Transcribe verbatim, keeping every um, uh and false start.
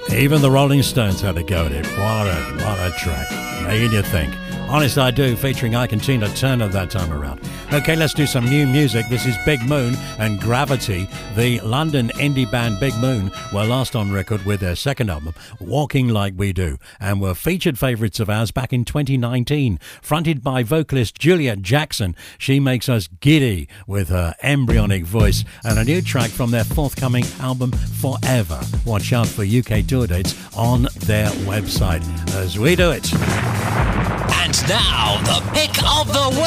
Even the Rolling Stones had a go at it. What a, what a track. Making you think. Honest I Do, featuring Ike and Tina Turner that time around. Okay, let's do some new music. This is Big Moon and Gravity. The London indie band Big Moon were last on record with their second album, Walking Like We Do, and were featured favourites of ours back in twenty nineteen. Fronted by vocalist Juliet Jackson, she makes us giddy with her embryonic voice, and a new track from their forthcoming album, Forever. Watch out for U K tour dates on their website as we do it. And now, the pick of the week.